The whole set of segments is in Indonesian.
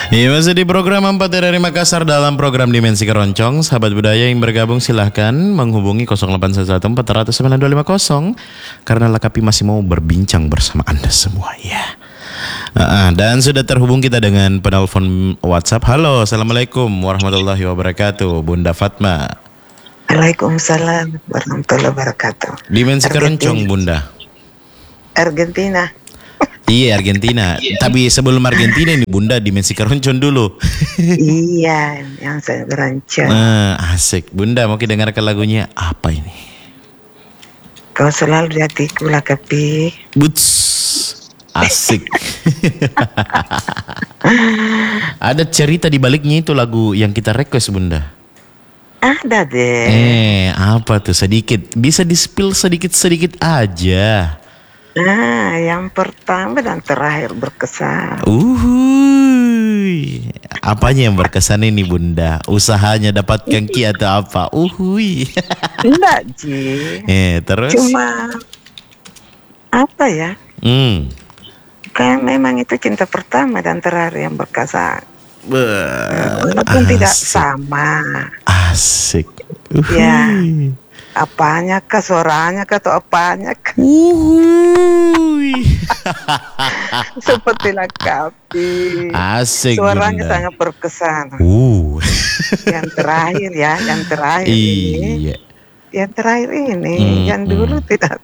Iya, masih di program 4 dari Makassar dalam program Dimensi Keroncong. Sahabat budaya yang bergabung silahkan menghubungi 0811 400 9250 karena Lakapi masih mau berbincang bersama Anda semua ya. Dan sudah terhubung kita dengan penelpon WhatsApp. Halo, Assalamualaikum warahmatullahi wabarakatuh, Bunda Fatma. Waalaikumsalam warahmatullahi wabarakatuh. Dimensi Keroncong, Bunda. Argentina. Iya, Argentina. Tapi sebelum Argentina ini Bunda Dimensi Keroncong dulu. Iya, yang saya berancan. Asik. Bunda mau kita dengarkan lagunya apa ini? Kau selalu di hatiku, Lakapi. Buts. Asik. Ada cerita di baliknya itu lagu yang kita request, Bunda. Ada deh. Apa tuh sedikit? Bisa di-spill sedikit-sedikit aja. Nah, yang pertama dan terakhir berkesan. Apanya yang berkesan ini, Bunda? Usahanya dapatkan ki atau apa? Enggak, Ji. Terus? Cuma apa ya? Kayak memang itu cinta pertama dan terakhir yang berkesan. Walaupun tidak sama. Asik. Ya. Apanya kah, suaranya kah, atau apanya kah? Seperti Lakapi. Asik. Suaranya Bunda sangat berkesan. Yang terakhir ya, yang terakhir ini. Yang terakhir ini, yang dulu tidak.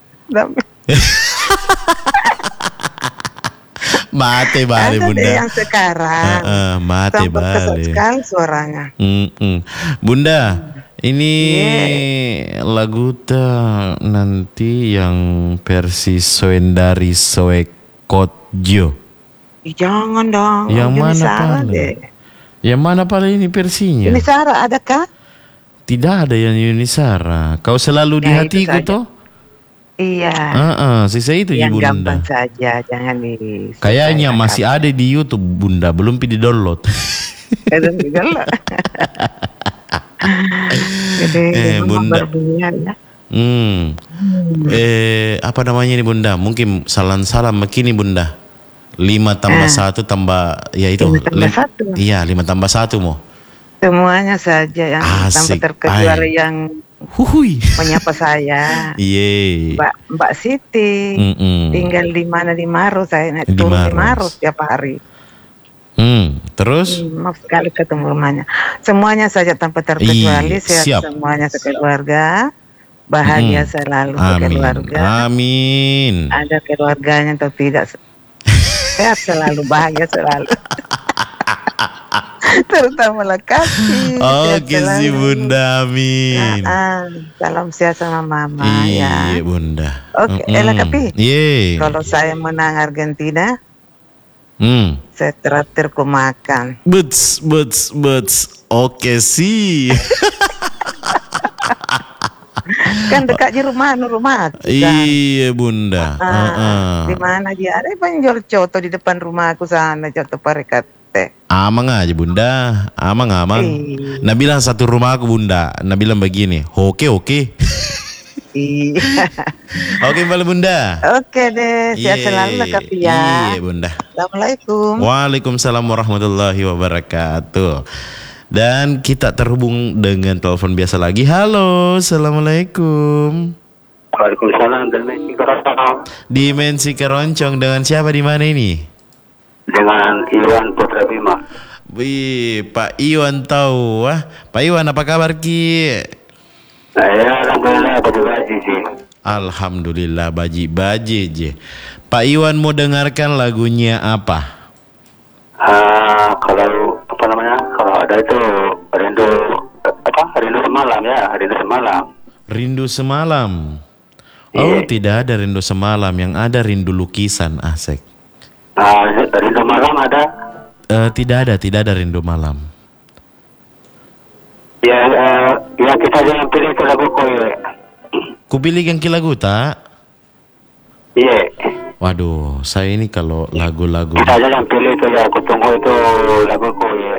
Mate balik, Bunda. Ada yang sekarang. Mate balik. Berkesan sekali suaranya. Bunda. Ini lagu nanti yang versi Soendari Soekotjo. Jangan dong. Yang mana paling? Yang mana paling ini versinya? Yunisara adakah? Tidak ada yang Yunisara. Kau selalu di hatiku toh? Iya. Sisa itu yang Bunda. Gampang saja, jangan di. Kayaknya masih ada di YouTube, Bunda, belum di download. Belum di download. Bunda. Ya. Apa namanya ini, Bunda? Mungkin salam begini, Bunda. 5 tambah 1 tambah ya itu. 5 tambah 1. Iya, 5 tambah 1 mo. Semuanya saja yang tanpa terkecuali yang menyapa saya. Iya. Mbak Siti. Tinggal di mana, di Maros, saya naik turun di Maros tiap hari. Terus? Maaf sekali ketemu rumahnya. Semuanya saja tanpa terkecuali. Sehat semuanya sekeluarga. Bahagia selalu sekeluarga. Amin. Ada keluarganya atau tidak, sehat selalu, bahagia selalu. Terutama Lakapi. Oke sih, Bunda, amin. Salam sehat sama Mama. Iya, Bunda. Oke, Lakapi. Kalau saya menang Argentina, saya traktir ku makan. Buts. Oke sih. Kan dekatnya rumah. Iya, Bunda. Di mana dia? Ada penjual coto di depan rumah aku sana, coto Parekate. Amang aja, Bunda. Amang. Nah bilang satu rumah aku, Bunda. Nah bilang begini, oke. Oke, Bunda. Oke deh, sehat selalu Lakapi ya. Iya, Bunda. Assalamualaikum. Waalaikumsalam warahmatullahi wabarakatuh. Dan kita terhubung dengan telepon biasa lagi. Halo, assalamualaikum. Waalaikumsalam, Dimensi Keroncong. Dimensi Keroncong, dengan siapa di mana ini? Dengan Iwan Putra Bima. Wih, Pak Iwan tahu. Pak Iwan, apa kabar Ki? Alhamdulillah, baji sih. Alhamdulillah, baji je. Pak Iwan mau dengarkan lagunya apa? Kalau apa namanya? Kalau ada itu rindu semalam ya, rindu semalam. Rindu semalam. Oh, tidak ada rindu semalam, yang ada rindu lukisan, asik. Rindu malam ada? Tidak ada rindu malam. Ya kita jangan pilih itu lagu kowe. Kupilih yang lagu tak? Iya. Waduh, saya ini kalau lagu-lagu kita jangan pilih itu ya, aku tunggu itu lagu kowe.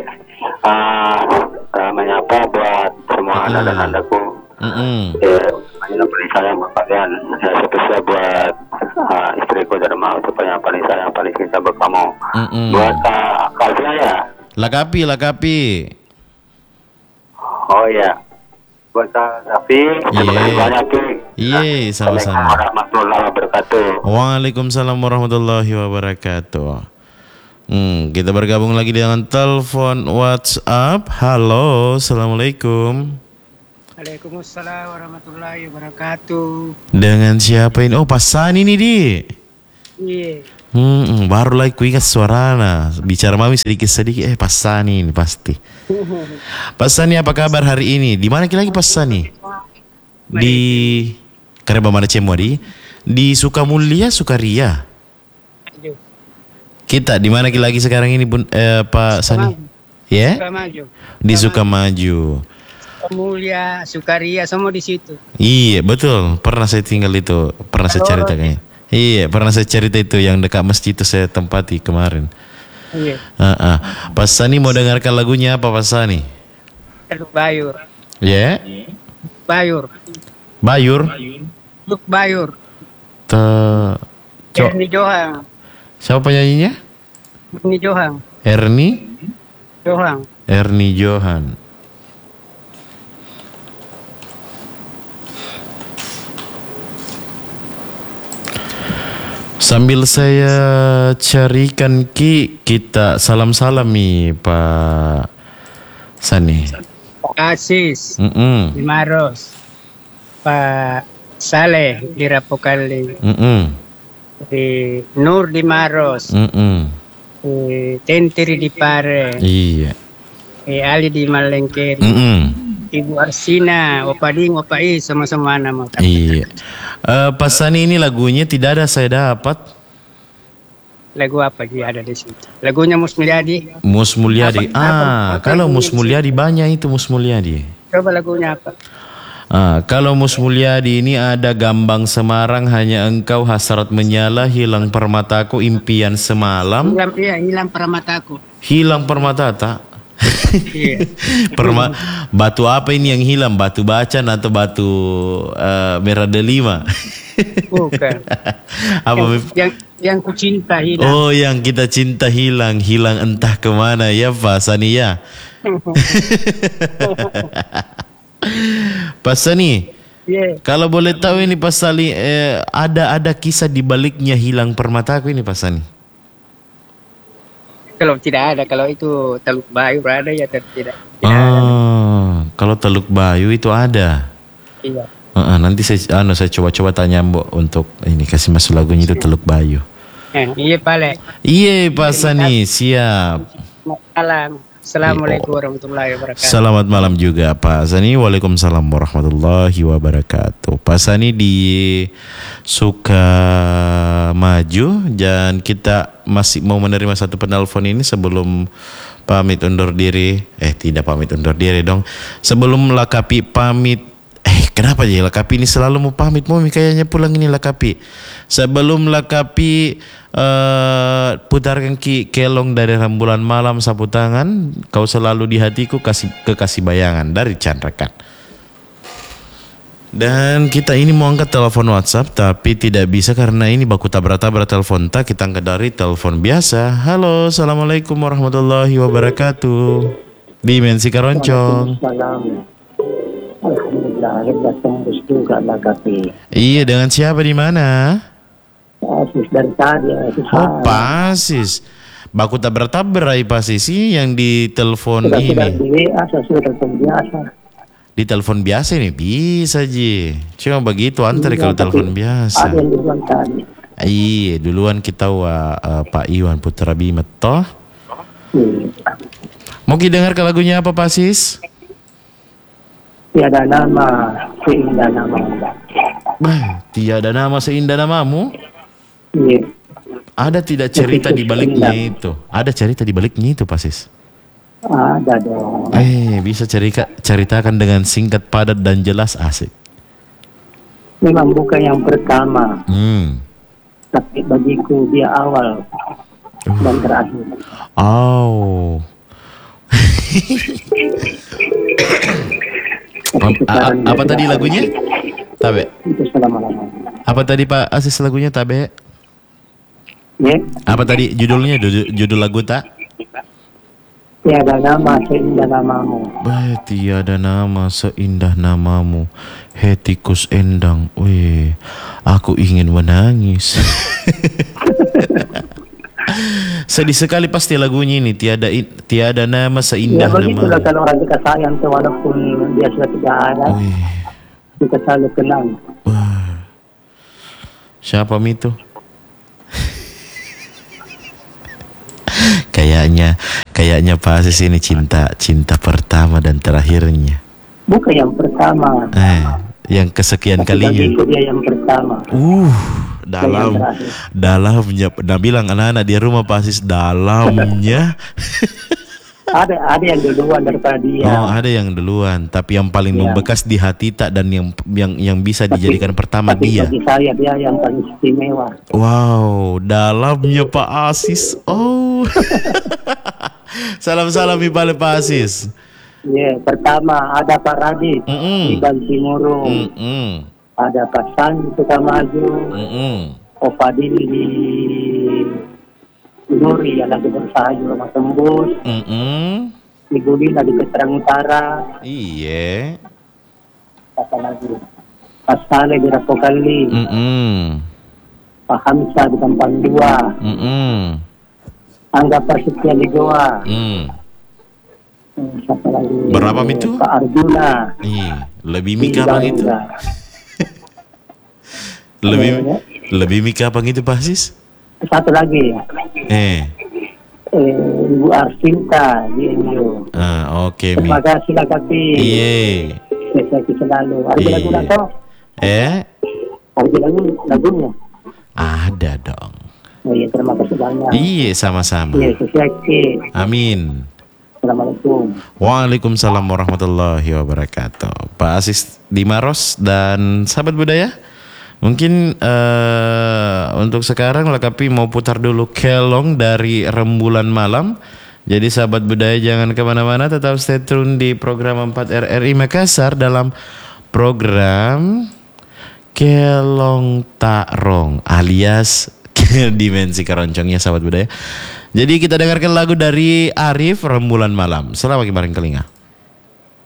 Menyapa buat semua anak dan anakku. Hanya paling sayang buat kalian. Saya spesial buat istriku Dharma, supaya paling sayang, paling cinta buat kamu. Buat Kak Kalvia ya. Lakapi. Oh ya. Buat Lakapi. Terima kasih banyak, Pi. Iya, sama-sama. Warahmatullahi wabarakatuh. Waalaikumsalam warahmatullahi wabarakatuh. Kita bergabung lagi dengan telepon WhatsApp. Halo, assalamualaikum. Waalaikumsalam warahmatullahi wabarakatuh. Dengan siapa ini? Oh, Pak Sani nih, Di. Iya. Baru lagi ku ingat suaranya. Bicara mami sedikit-sedikit. Pak Sani ini pasti. Pak Sani, apa kabar hari ini? Di mana lagi Pak Sani? Di Kareba mana Cemodi? Di Sukamulia, Sukaria. Kita di mana lagi sekarang ini, Pak Sani? Ya? Sukamaju. Di Sukamaju. Sukamulia, Sukaria, semua di situ. Iya, betul. Pernah saya tinggal itu. Pernah saya cerita kayaknya. Iya, pernah saya cerita itu yang dekat masjid itu saya tempati kemarin. Iya. Pak Sani mau dengarkan lagunya apa Pak Sani? Teluk Bayur. Ya? Bayur. Teluk Bayur. Erni Johang. Siapa penyanyinya? Erni Johang. Erni Johan. Sambil saya carikan kita salam-salam nih Pak Sani. Pak Asis di Maros. Pak Saleh di Rapokali. Di Nur di Maros. Tentiri di Pare. Iya. Ali di Malengkeri. Ibu Arsina, Opa Ding, Opa I, sama-sama nama. Iya. Pak Sani, ini lagunya tidak ada saya dapat. Lagu apa dia ada di situ? Lagunya Mus Mulyadi. Mus Mulyadi. Kalau Mus Mulyadi banyak itu Mus Mulyadi. Coba lagunya apa? Kalau Mus Mulyadi ini ada Gambang Semarang, hanya engkau hasrat menyala, hilang permataku impian semalam. Hilang permataku. Hilang permata tak? Iya. Batu apa ini yang hilang? Batu bacan atau batu merah delima? Bukan. Apa? Yang ku cinta hilang. Oh, yang kita cinta hilang entah kemana ya Pak Sani ya. Pak Sani, kalau boleh tahu ini Pak Sani, ada kisah di baliknya hilang permataku ini Pak Sani? Kalau tidak ada, kalau itu Teluk Bayur ada ya tidak. Kalau Teluk Bayu itu ada. Iya. Nanti saya coba tanya Mbok untuk ini kasih masuk lagunya itu Teluk Bayu. Iya Pak. Iya Pak Sani, siap. Malam. Assalamualaikum warahmatullahi wabarakatuh. Selamat malam juga Pak Sani. Waalaikumsalam warahmatullahi wabarakatuh. Pak Sani di Sukamaju, dan kita masih mau menerima satu penelpon ini sebelum pamit undur diri. Tidak pamit undur diri dong. Sebelum Lakapi pamit. Kenapa ya Lakapi ini selalu mau pamit? Mau kayaknya pulang ini Lakapi. Sebelum Lakapi putarkan kelong dari rembulan malam sapu tangan, kau selalu di hatiku, kekasih bayangan dari Candrakan. Dan kita ini mau angkat telepon WhatsApp tapi tidak bisa karena ini baku tabrak-tabrak telepon. Kita angkat dari telepon biasa. Halo, assalamualaikum warahmatullahi wabarakatuh. Dimensi Keroncong. Alhamdulillah, tembus juga Lakapi. Iya, dengan siapa di mana? Asis dari tadi. Pasis. Baku tabrak-tabrak Pasis yang di telepon ini. Di telepon biasa ini bisa Ji. Cuma begitu antara kalau telepon biasa. Ada yang duluan tadi. Iya, duluan kita Pak Iwan Putra Bimet toh. Mau dengar ke lagunya apa Pasis? Tiada nama seindah namamu. Tiada nama seindah namamu? Iya. Ada tidak cerita di baliknya itu? Ada cerita di baliknya itu Pasis? Ada dong. Bisa ceritakan dengan singkat, padat dan jelas, asik. Memang bukan yang pertama. Tapi bagiku dia awal dan terakhir. Oh. Apa tadi lagunya? Tabe. Itu selama-lama. Apa tadi Pak Asis lagunya Tabe? Ya. Apa tadi judulnya? Judul lagu tak? Tiada nama seindah namamu. Tiada nama seindah namamu. Hetikus endang. Wih, aku ingin menangis. Sedih sekali pasti lagunya ini. Tiada nama seindah namamu. Ya begitulah kalau orang kita sayang tuh, walaupun dia sudah tidak ada. Kita selalu kenang. Siapa itu? Kayaknya Pak Asis ini cinta pertama dan terakhirnya. Bukan dalam yang kesekian kalinya. Dia yang pertama. Dalamnya. Nah, bilang anak-anak di rumah Pak Asis dalamnya. ada yang duluan daripada dia. Oh, ada yang duluan, tapi yang paling membekas di hati tak, dan yang bisa dijadikan pertama dia. Bagi saya dia yang paling istimewa. Wow, dalamnya Pak Asis. Oh. Salam-salam Ibale Pak Asis. Pertama ada Pak Radit di Bantimurung. Ada Pak San di Sukamaju. Opa Dini di Nuri yang lagi bersayur sama tembus. Ibu Lina di Keterang Utara. Iya. Apa lagi? Pak Saleh di Rapokali. Pak Hamzah di Kampang 2. Angga Persitya di Goa. Siapa lagi? Berapa itu? Pak Arjuna. Lebih mika bang itu. Lebih mika bang itu Pak Asis? Satu lagi. Ibu Arsinta di Enyo. Oke. Terima kasih lah Kapi. Iya. Saya selalu. Ada lagu atau? Ada lagunya? Ada dong. Iya, terima kasih banyak. Iya, sama-sama. Iya, sesuai. Amin. Assalamualaikum. Waalaikumsalam warahmatullahi wabarakatuh. Pak Asis di Maros dan sahabat budaya. Mungkin untuk sekarang Lakapi mau putar dulu Kelong dari Rembulan Malam. Jadi sahabat budaya jangan kemana-mana, tetap stay tune di program 4 RRI Makassar dalam program Kelong Takrong alias Dimensi Keroncongnya sahabat budaya. Jadi kita dengarkan lagu dari Arif Rembulan Malam. Selamat bareng telinga.